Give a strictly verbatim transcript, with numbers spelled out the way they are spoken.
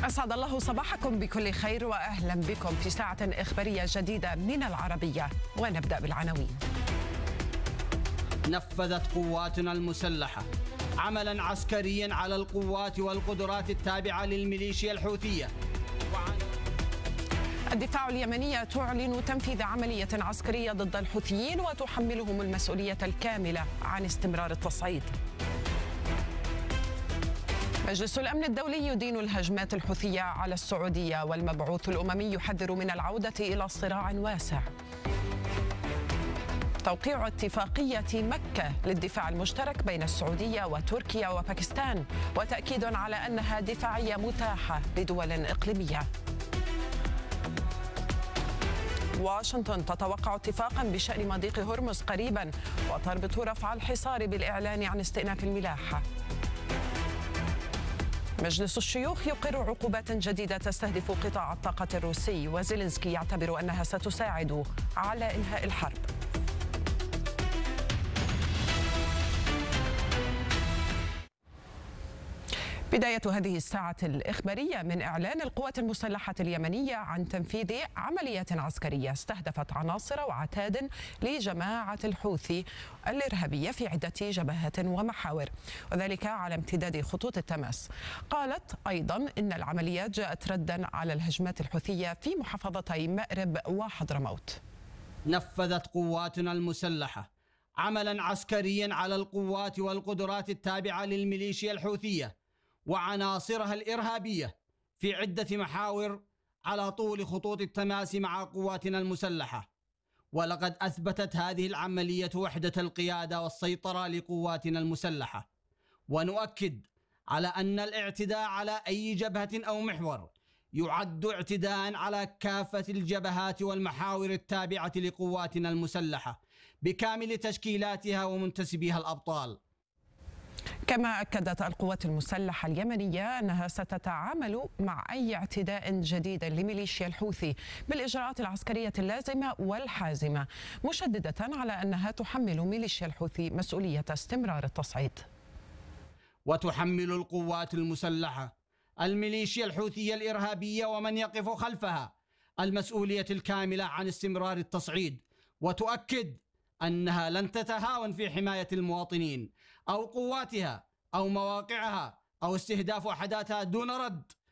أسعد الله صباحكم بكل خير وأهلا بكم في ساعة إخبارية جديدة من العربية، ونبدأ بالعناوين. نفذت قواتنا المسلحة عملا عسكريا على القوات والقدرات التابعة للميليشيا الحوثية. الدفاع اليمنية تعلن تنفيذ عملية عسكرية ضد الحوثيين وتحملهم المسؤولية الكاملة عن استمرار التصعيد. مجلس الأمن الدولي يدين الهجمات الحوثية على السعودية، والمبعوث الأممي يحذر من العودة إلى صراع واسع. توقيع اتفاقية مكة للدفاع المشترك بين السعودية وتركيا وباكستان، وتأكيد على أنها دفاعية متاحة لدول إقليمية. واشنطن تتوقع اتفاقا بشأن مضيق هرمز قريبا، وتربط رفع الحصار بالإعلان عن استئناف الملاحة. مجلس الشيوخ يقر عقوبات جديدة تستهدف قطاع الطاقة الروسي، وزيلينسكي يعتبر أنها ستساعد على إنهاء الحرب. بداية هذه الساعة الإخبارية من إعلان القوات المسلحة اليمنية عن تنفيذ عملية عسكرية استهدفت عناصر وعتاد لجماعة الحوثي الإرهابية في عدة جبهات ومحاور، وذلك على امتداد خطوط التماس. قالت أيضا إن العمليات جاءت ردا على الهجمات الحوثية في محافظتي مأرب وحضرموت. نفذت قواتنا المسلحة عملا عسكريا على القوات والقدرات التابعة للميليشيا الحوثية وعناصرها الإرهابية في عدة محاور على طول خطوط التماس مع قواتنا المسلحة. ولقد أثبتت هذه العملية وحدة القيادة والسيطرة لقواتنا المسلحة، ونؤكد على أن الاعتداء على أي جبهة أو محور يعد اعتداء على كافة الجبهات والمحاور التابعة لقواتنا المسلحة بكامل تشكيلاتها ومنتسبيها الأبطال. كما أكدت القوات المسلحة اليمنية أنها ستتعامل مع أي اعتداء جديد لميليشيا الحوثي بالإجراءات العسكرية اللازمة والحازمة، مشددة على أنها تحمل ميليشيا الحوثي مسؤولية استمرار التصعيد. وتحمل القوات المسلحة الميليشيا الحوثية الإرهابية ومن يقف خلفها المسؤولية الكاملة عن استمرار التصعيد، وتؤكد أنها لن تتهاون في حماية المواطنين أو قواتها أو مواقعها أو استهداف وحداتها دون رد